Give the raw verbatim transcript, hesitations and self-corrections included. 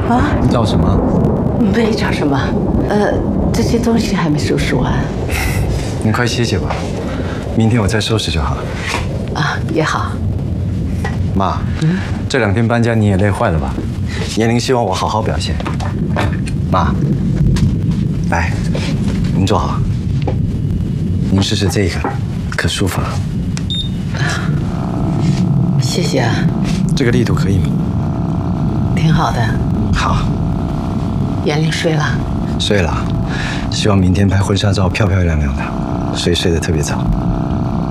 啊？ 你找什么？ 没找什么，呃，这些东西还没收拾完。 你快歇歇吧，明天我再收拾就好了。 啊，也好。 妈，嗯，这两天搬家你也累坏了吧？年龄希望我好好表现。妈，来，您坐好。您试试这个，可舒服了。 谢谢啊。 这个力度可以吗？ 挺好的。 好。 严玲睡了？ 睡了。希望明天拍婚纱照漂漂亮亮的，所以睡得特别早。